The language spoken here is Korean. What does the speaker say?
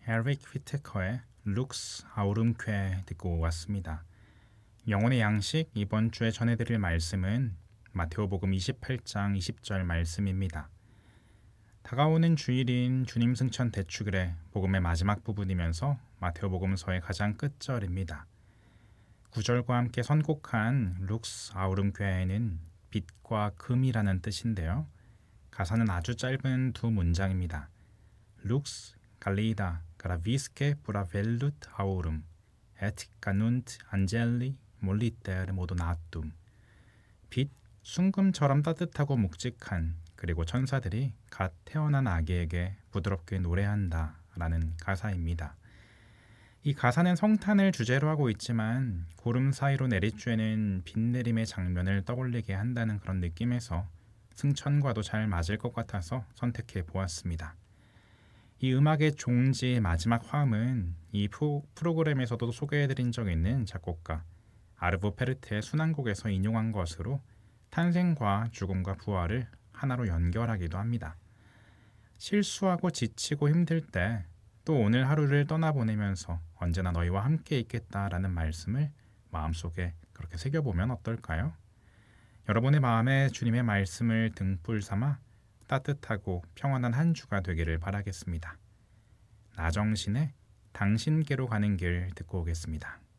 에릭 휘테커의 룩스 아우름쾌 듣고 왔습니다. 영혼의 양식 이번 주에 전해드릴 말씀은 마테오복음 28장 20절 말씀입니다. 다가오는 주일인 주님 승천 대축일의 복음의 마지막 부분이면서 마테오복음서의 가장 끝절입니다. 구절과 함께 선곡한 룩스 아우름쾌에는 빛과 금이라는 뜻인데요. 가사는 아주 짧은 두 문장입니다. 룩스 갈리다 gravisque pura vellut aurum et canunt angeli moliter modonatum. 빛, 순금처럼 따뜻하고 묵직한, 그리고 천사들이 갓 태어난 아기에게 부드럽게 노래한다 라는 가사입니다. 이 가사는 성탄을 주제로 하고 있지만 구름 사이로 내리쬐는 빛 내림의 장면을 떠올리게 한다는 그런 느낌에서 승천과도 잘 맞을 것 같아서 선택해 보았습니다. 이 음악의 종지 마지막 화음은 이 프로그램에서도 소개해드린 적 있는 작곡가 아르보 페르트의 순환곡에서 인용한 것으로 탄생과 죽음과 부활을 하나로 연결하기도 합니다. 실수하고 지치고 힘들 때 또 오늘 하루를 떠나보내면서 언제나 너희와 함께 있겠다라는 말씀을 마음속에 그렇게 새겨보면 어떨까요? 여러분의 마음에 주님의 말씀을 등불 삼아 따뜻하고 평안한 한 주가 되기를 바라겠습니다. 나정신의 당신께로 가는 길 듣고 오겠습니다.